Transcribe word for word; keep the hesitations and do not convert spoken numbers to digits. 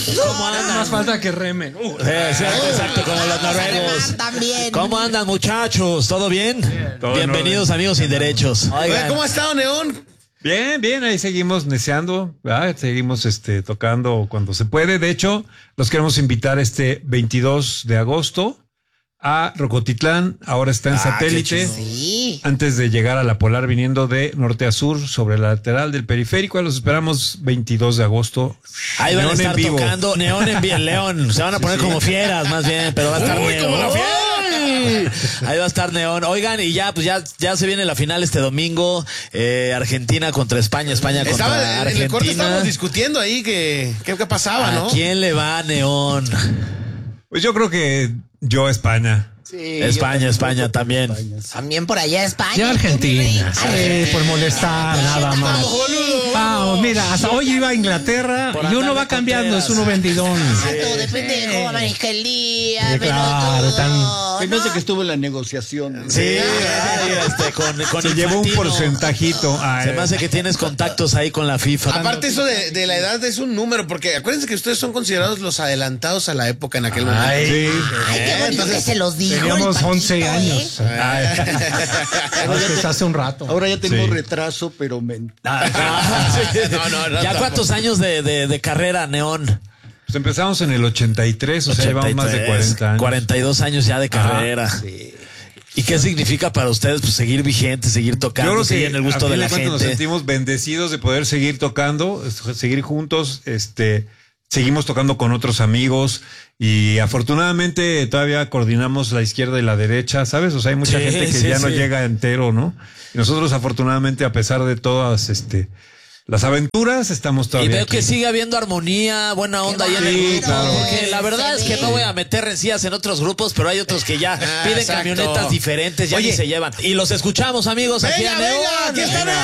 ¿Cómo andan? Más falta que reme. Uh. Eh, exacto, exacto, como los noruegos. También. ¿Cómo andan, muchachos? ¿Todo bien? Bien. Todo Bienvenidos, amigos sin derechos. Oiga, ¿cómo ha estado, Neón? Bien, bien, ahí seguimos neceando, ¿verdad? Seguimos este, tocando cuando se puede. De hecho, los queremos invitar este veintidós de agosto a Rocotitlán. Ahora está en Ah, satélite. Sí. Antes de llegar a la Polar, viniendo de norte a sur sobre la lateral del periférico. Los esperamos veintidós de agosto. Ahí van Neón a estar en vivo. tocando Neón en bien, León. Se van a poner como fieras, más bien, pero va a estar Uy, Neón. como la fiera. ¡Uy! Ahí va a estar Neón. Oigan, y ya, pues ya, ya se viene la final este domingo. Eh, Argentina contra España, España contra Estaba, en Argentina. el corte estábamos discutiendo ahí que qué pasaba, ¿no? ¿A quién le va Neón? Pues yo creo que yo a España. Sí, España, yo España también. También por allá España. Ya Argentina, sí, por molestar, nada más. Vamos, mira, hasta hoy iba a Inglaterra Por y uno andar va de cambiando, conteras. es uno vendidón. Todo depende de cómo amanezca el día. Sí, pero claro, todo, tan- Se me ¿no? hace que estuvo en la negociación. Sí, ay, este, con, con Se llevó un Infantino. porcentajito. Ay, Se me hace que tienes contactos ahí con la FIFA. Aparte eso de, de la edad es un número, porque acuérdense que ustedes son considerados los adelantados a la época en aquel momento. Ay, sí. Ay, qué bonito que se los dijo. Teníamos el Paquito, once ¿eh? años. Ay. Es que es hace un rato. Ahora ya tengo Sí. retraso, pero men. Ah, sí. No, no, no, ¿Ya tampoco. cuántos años de, de, de carrera, Neón? Pues empezamos en el ochenta y tres, o sea, llevamos más de ochenta y tres, cuarenta años. cuarenta y dos años ya de carrera. Ah, ¿Y qué significa para ustedes pues, seguir vigente, seguir tocando, Yo creo seguir que en el gusto a de fin la cuentas nos gente? sentimos bendecidos de poder seguir tocando, seguir juntos, este, seguimos tocando con otros amigos y afortunadamente todavía coordinamos la izquierda y la derecha, ¿sabes? O sea, hay mucha Sí, gente que sí, ya no sí. llega entero, ¿no? Y nosotros afortunadamente, a pesar de todas, este, las aventuras, estamos Y todavía veo aquí. que sigue habiendo armonía, buena onda ahí en el Sí, grupo. claro. Porque la verdad es que no voy a meter rencillas en otros grupos, pero hay otros que ya Ah, piden exacto. camionetas diferentes, ya Oye. ni se llevan. Y los escuchamos, amigos, aquí Venga, a Neón. venga, aquí está Neón.